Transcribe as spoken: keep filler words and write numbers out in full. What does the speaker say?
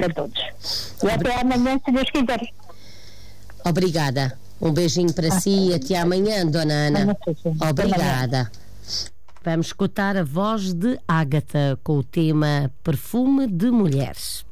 para todos. E até amanhã, se Deus quiser. Obrigada. Um beijinho para ah, si e até amanhã, Dona Ana. Obrigada. Vamos escutar a voz de Ágata com o tema Perfume de Mulheres.